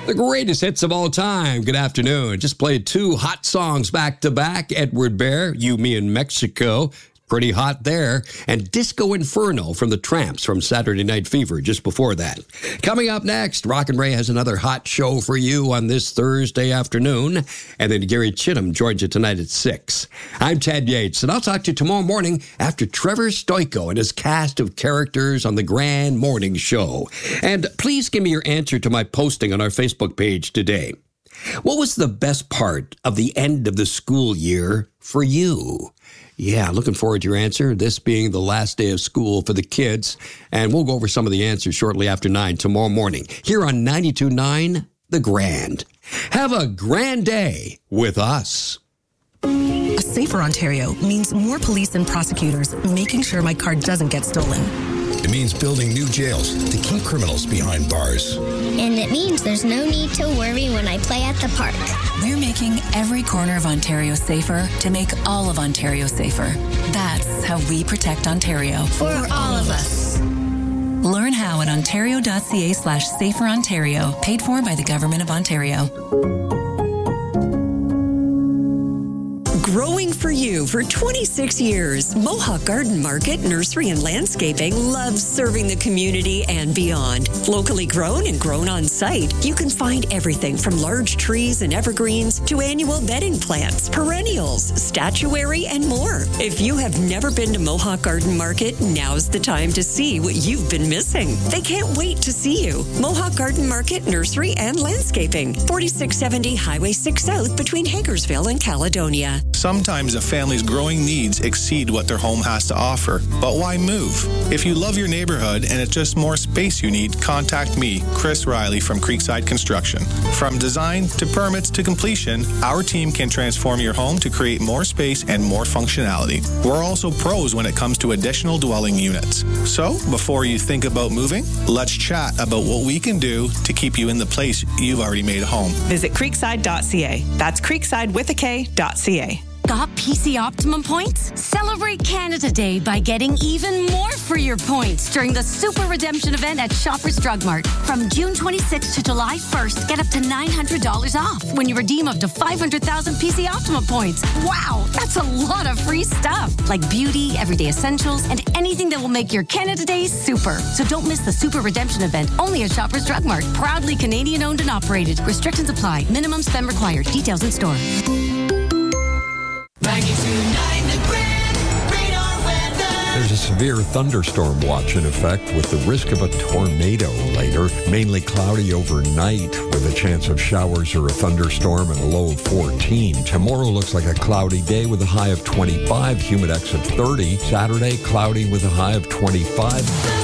The greatest hits of all time. Good afternoon. Just played two hot songs back to back. Edward Bear, You, Me, and Mexico. Pretty hot there. And Disco Inferno from the Tramps from Saturday Night Fever just before that. Coming up next, Rock and Ray has another hot show for you on this Thursday afternoon. And then Gary Chittum joins you tonight at 6. I'm Ted Yates, and I'll talk to you tomorrow morning after Trevor Stoiko and his cast of characters on the Grand Morning Show. And please give me your answer to my posting on our Facebook page today. What was the best part of the end of the school year for you? Yeah, looking forward to your answer, this being the last day of school for the kids. And we'll go over some of the answers shortly after 9 tomorrow morning here on 92.9 The Grand. Have a grand day with us. A safer Ontario means more police and prosecutors making sure my car doesn't get stolen. It means building new jails to keep criminals behind bars. And it means there's no need to worry when I play at the park. We're making every corner of Ontario safer to make all of Ontario safer. That's how we protect Ontario. For all of us. Learn how at ontario.ca/saferontario, paid for by the Government of Ontario. Growing for you for 26 years, Mohawk Garden Market, Nursery and Landscaping loves serving the community and beyond. Locally grown and grown on site, you can find everything from large trees and evergreens to annual bedding plants, perennials, statuary, and more. If you have never been to Mohawk Garden Market, now's the time to see what you've been missing. They can't wait to see you. Mohawk Garden Market, Nursery and Landscaping, 4670 Highway 6 South between Hagersville and Caledonia. Sometimes a family's growing needs exceed what their home has to offer. But why move? If you love your neighborhood and it's just more space you need, contact me, Chris Riley from Creekside Construction. From design to permits to completion, our team can transform your home to create more space and more functionality. We're also pros when it comes to additional dwelling units. So, before you think about moving, let's chat about what we can do to keep you in the place you've already made a home. Visit creekside.ca. That's creekside with a K.ca. Got PC Optimum points? Celebrate Canada Day by getting even more for your points during the Super Redemption event at Shoppers Drug Mart. From June 26th to July 1st, get up to $900 off when you redeem up to 500,000 PC Optimum points. Wow, that's a lot of free stuff, like beauty, everyday essentials, and anything that will make your Canada Day super. So don't miss the Super Redemption event, only at Shoppers Drug Mart. Proudly Canadian owned and operated. Restrictions apply. Minimum spend required. Details in store. 92.9 The Grand Radar Weather. There's a severe thunderstorm watch in effect with the risk of a tornado later. Mainly cloudy overnight with a chance of showers or a thunderstorm and a low of 14. Tomorrow looks like a cloudy day with a high of 25, humidex of 30. Saturday, cloudy with a high of 25.